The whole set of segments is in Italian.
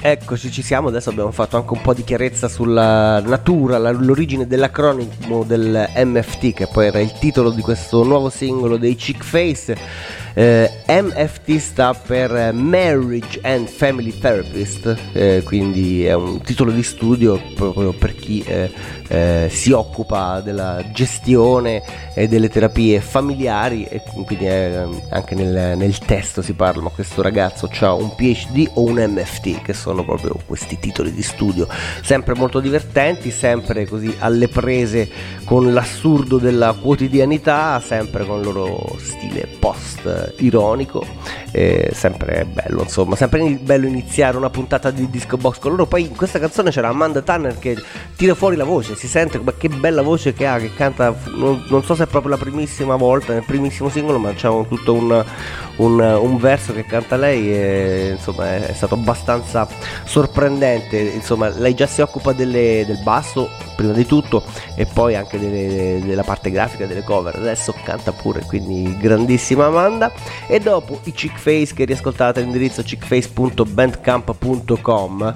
Eccoci, ci siamo. Adesso abbiamo fatto anche un po' di chiarezza sulla natura, l'origine dell'acronimo del MFT, che poi era il titolo di questo nuovo singolo dei Chick Face. MFT sta per Marriage and Family Therapist, quindi è un titolo di studio proprio per chi si occupa della gestione e delle terapie familiari, e quindi anche nel testo si parla, ma questo ragazzo ha un PhD o un MFT, che sono proprio questi titoli di studio sempre molto divertenti, sempre così alle prese con l'assurdo della quotidianità, sempre con il loro stile post ironico, sempre bello, insomma, sempre bello iniziare una puntata di Disco Box con loro. Poi in questa canzone c'era Amanda Tanner che tira fuori la voce, si sente che bella voce che ha, che canta, non so se è proprio la primissima volta nel primissimo singolo, ma c'è tutto un verso che canta lei, e insomma è stato abbastanza sorprendente. Insomma, lei già si occupa del basso prima di tutto, e poi anche della parte grafica, delle cover, adesso canta pure, quindi grandissima Amanda. E dopo i Chick Face, che riascoltate all'indirizzo chickface.bandcamp.com,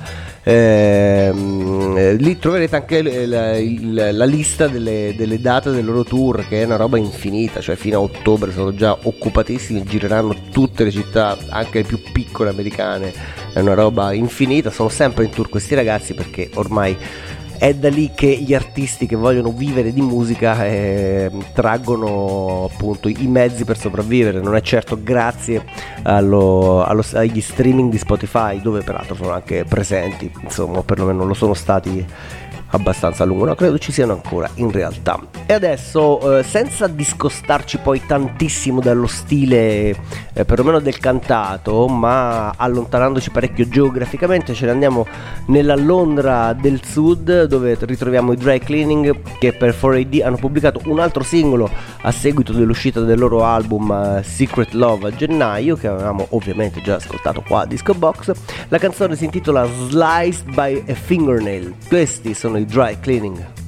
lì troverete anche la lista delle date del loro tour, che è una roba infinita, cioè fino a ottobre sono già occupatissimi, gireranno tutte le città, anche le più piccole americane, è una roba infinita. Sono sempre in tour questi ragazzi, perché ormai è da lì che gli artisti che vogliono vivere di musica traggono appunto i mezzi per sopravvivere. Non è certo grazie agli streaming di Spotify, dove peraltro sono anche presenti, insomma, perlomeno lo sono stati abbastanza a lungo, no, credo ci siano ancora in realtà. E adesso senza discostarci poi tantissimo dallo stile perlomeno del cantato, ma allontanandoci parecchio geograficamente, ce ne andiamo nella Londra del Sud, dove ritroviamo i Dry Cleaning, che per 4AD hanno pubblicato un altro singolo a seguito dell'uscita del loro album Secret Love a gennaio, che avevamo ovviamente già ascoltato qua a Disco Box. La canzone si intitola Sliced by a Fingernail. Questi sono i Dry Cleaning.